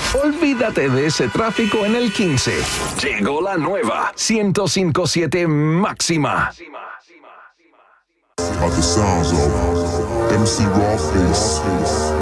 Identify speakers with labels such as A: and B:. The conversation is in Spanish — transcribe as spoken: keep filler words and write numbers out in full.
A: Olvídate de ese tráfico en el quince. Llegó la nueva ciento cinco punto siete máxima.
B: About the sounds of M C Rawface.